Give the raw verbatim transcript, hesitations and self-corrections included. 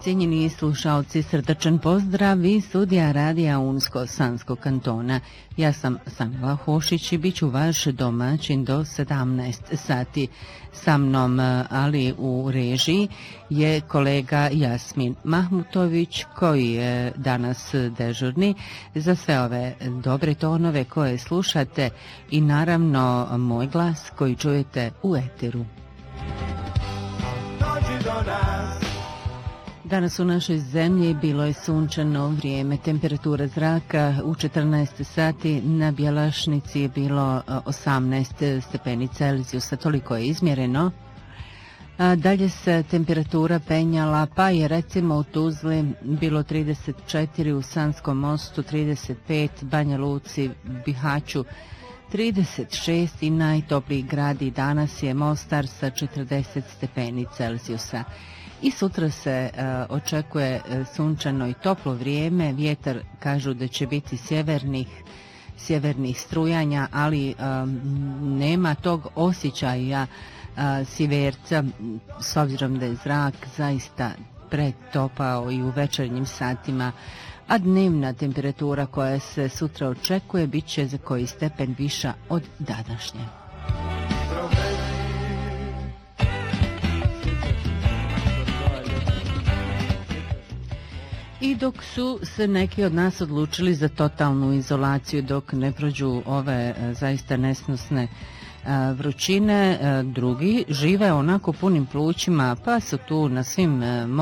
Cijenjeni slušalci, srdačan pozdrav iz studija radija Unsko-Sanskog kantona. Ja sam Samila Hošić i bit ću vaš domaćin do sedamnaest sati. Sa mnom, ali u režiji, je kolega Jasmin Mahmutović, koji je danas dežurni za sve ove dobre tonove koje slušate i naravno moj glas koji čujete u eteru. Danas u našoj zemlji bilo je sunčano vrijeme, temperatura zraka u četrnaest sati na Bjelašnici je bilo osamnaest stepeni Celzijusa, toliko je izmjereno. A dalje se temperatura penjala, pa je recimo u Tuzli bilo trideset četiri, u Sanskom Mostu trideset pet, Banja Luci, Bihaću trideset šest i najtopliji grad i danas je Mostar sa četrdeset stepeni Celzijusa. I sutra se uh, očekuje uh, sunčano i toplo vrijeme, vjetar kažu da će biti sjevernih, sjevernih strujanja, ali um, nema tog osjećaja uh, sjeverca, s obzirom da je zrak zaista pretopao i u večernjim satima, a dnevna temperatura koja se sutra očekuje bit će za koji stepen viša od današnje. I dok su se neki od nas odlučili za totalnu izolaciju, dok ne prođu ove zaista nesnosne vrućine, drugi žive onako punim plućima, pa su tu na svim